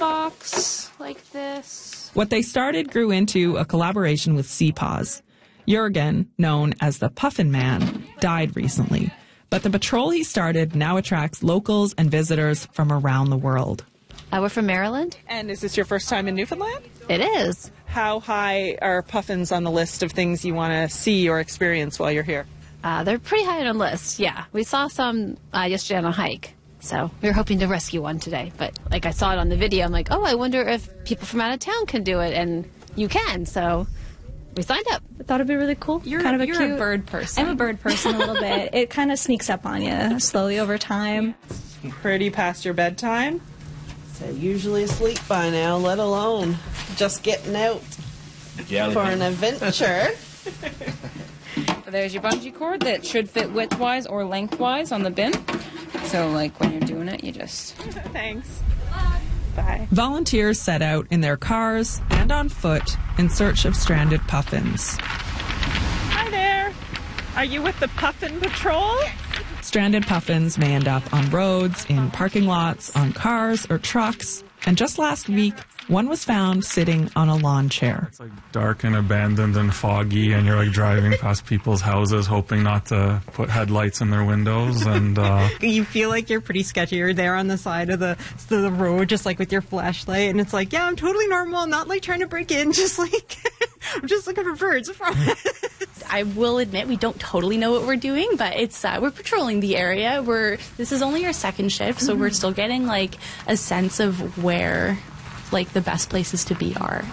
box like this. What they started grew into a collaboration with Sea-Paws. Jurgen, known as the Puffin Man, died recently, but the patrol he started now attracts locals and visitors from around the world. We're from Maryland. And is this your first time in Newfoundland? It is. How high are puffins on the list of things you want to see or experience while you're here? They're pretty high on the list, yeah. We saw some yesterday on a hike, so we were hoping to rescue one today. But like I saw it on the video, I'm like, oh, I wonder if people from out of town can do it, and you can, so we signed up. I thought it'd be really cool. You're a bird person. I'm a bird person a little bit. It kind of sneaks up on you slowly over time. Pretty past your bedtime? So usually asleep by now, let alone just getting out for an adventure. There's your bungee cord that should fit widthwise or lengthwise on the bin. So, like, when you're doing it, you just... Thanks. Bye. Volunteers set out in their cars and on foot in search of stranded puffins. Hi there. Are you with the Puffin Patrol? Stranded puffins may end up on roads, in parking lots, on cars or trucks. And just last week, one was found sitting on a lawn chair. It's like dark and abandoned and foggy, and you're like driving past people's houses hoping not to put headlights in their windows. And you feel like you're pretty sketchy. You're there on the side of the road, just like with your flashlight, and it's like, yeah, I'm totally normal. I'm not like trying to break in. Just like I'm just looking for birds. I will admit we don't totally know what we're doing, but it's we're patrolling the area. This is only our second shift, so we're still getting like a sense of where like the best places to be are.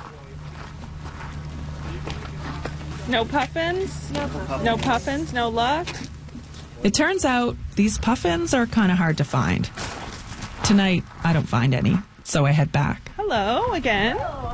No puffins? No puffins? No luck? It turns out these puffins are kind of hard to find. Tonight, I don't find any, so I head back. Hello again.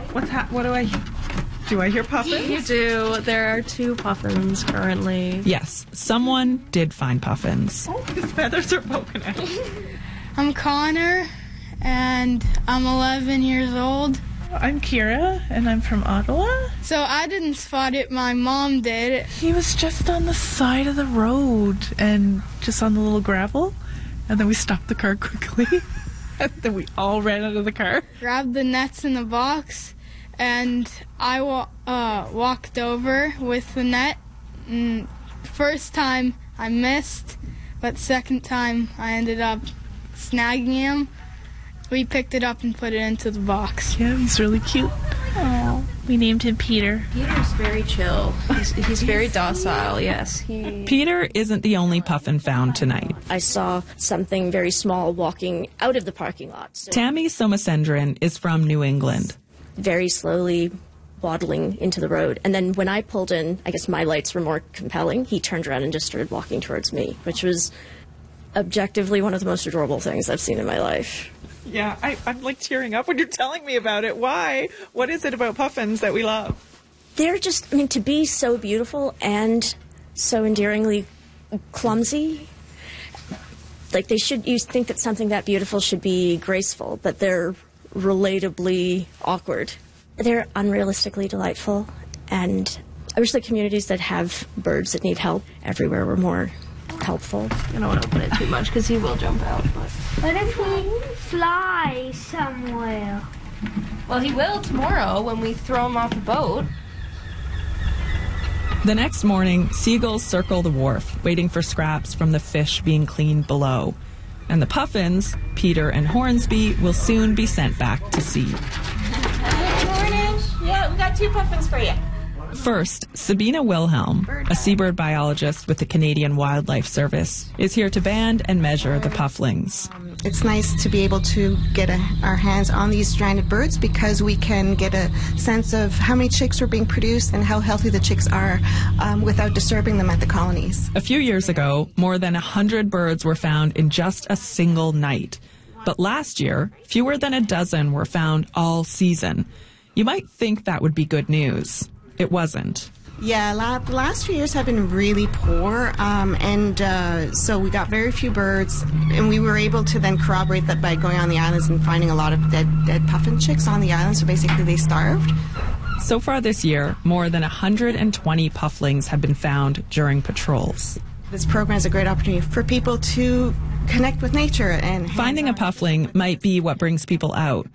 Do I hear puffins? You do. There are 2 puffins currently. Yes, someone did find puffins. Oh, his feathers are poking out. I'm Connor, and I'm 11 years old. I'm Kira, and I'm from Ottawa. So I didn't spot it, my mom did. He was just on the side of the road, and just on the little gravel, and then we stopped the car quickly, and then we all ran out of the car. Grabbed the nets in the box, and I walked over with the net. And first time I missed, but second time I ended up snagging him. We picked it up and put it into the box. Yeah, he's really cute. Oh, we named him Peter. Peter's very chill. He's very docile, yes. Peter isn't the only puffin found tonight. I saw something very small walking out of the parking lot. So Tammy Somasendran is from New England. very slowly waddling into the road. And then when I pulled in, I guess my lights were more compelling, he turned around and just started walking towards me, which was objectively one of the most adorable things I've seen in my life. Yeah, I'm like tearing up when you're telling me about it. Why? What is it about puffins that we love? They're just, I mean, to be so beautiful and so endearingly clumsy. Like you think that something that beautiful should be graceful, but they're relatably awkward. They're unrealistically delightful, and I wish the communities that have birds that need help everywhere were more helpful. I don't want to open it too much because he will jump out. But. What if we fly somewhere? Well, he will tomorrow when we throw him off the boat. The next morning, seagulls circle the wharf, waiting for scraps from the fish being cleaned below. And the puffins, Peter and Hornsby, will soon be sent back to sea. Good morning. Yeah, we got 2 puffins for you. First, Sabina Wilhelm, a seabird biologist with the Canadian Wildlife Service, is here to band and measure the pufflings. It's nice to be able to get our hands on these stranded birds because we can get a sense of how many chicks are being produced and how healthy the chicks are without disturbing them at the colonies. A few years ago, more than 100 birds were found in just a single night. But last year, fewer than a dozen were found all season. You might think that would be good news. It wasn't. Yeah, the last few years have been really poor, so we got very few birds, and we were able to then corroborate that by going on the islands and finding a lot of dead puffin chicks on the island, so basically they starved. So far this year, more than 120 pufflings have been found during patrols. This program is a great opportunity for people to connect with nature. And finding a puffling might be what brings people out,